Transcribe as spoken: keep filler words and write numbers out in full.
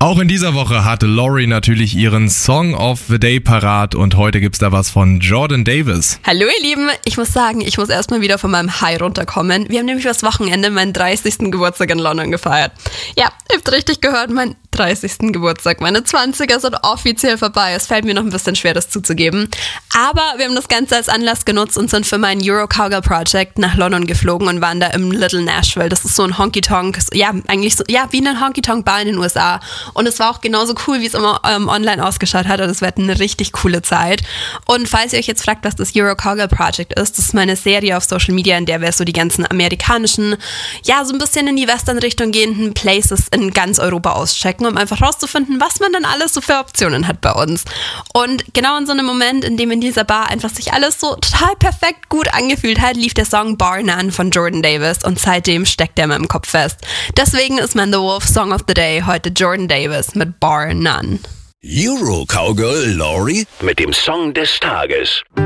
Auch in dieser Woche hatte Laurie natürlich ihren Song of the Day parat und heute gibt's da was von Jordan Davis. Hallo ihr Lieben, ich muss sagen, ich muss erstmal wieder von meinem High runterkommen. Wir haben nämlich das Wochenende meinen dreißigsten Geburtstag in London gefeiert. Ja, ihr habt richtig gehört, mein dreißigsten Geburtstag. Meine zwanziger sind offiziell vorbei. Es fällt mir noch ein bisschen schwer, das zuzugeben. Aber wir haben das Ganze als Anlass genutzt und sind für mein Euro Cowgirl Project nach London geflogen und waren da im Little Nashville. Das ist so ein Honky-Tonk, ja, eigentlich so, ja, wie eine Honky-Tonk-Bar in den U S A. Und es war auch genauso cool, wie es immer ähm, online ausgeschaut hat. Und es wird eine richtig coole Zeit. Und falls ihr euch jetzt fragt, was das Euro Cowgirl Project ist, das ist meine Serie auf Social Media, in der wir so die ganzen amerikanischen, ja, so ein bisschen in die Western-Richtung gehenden Places in ganz Europa auschecken, um einfach rauszufinden, was man dann alles so für Optionen hat bei uns. Und genau in so einem Moment, in dem in dieser Bar einfach sich alles so total perfekt gut angefühlt hat, lief der Song Bar None von Jordan Davis und seitdem steckt er in meinem Kopf fest. Deswegen ist mein The Wolf Song of the Day heute Jordan Davis mit Bar None. Euro Cowgirl Laurie mit dem Song des Tages.